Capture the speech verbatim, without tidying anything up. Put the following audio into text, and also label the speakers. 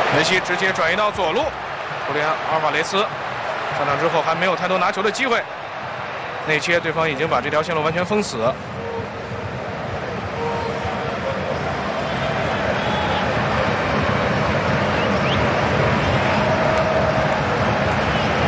Speaker 1: 梅西直接转移到左路，胡利安·阿尔瓦雷斯上场之后还没有太多拿球的机会，内切对方已经把这条线路完全封死。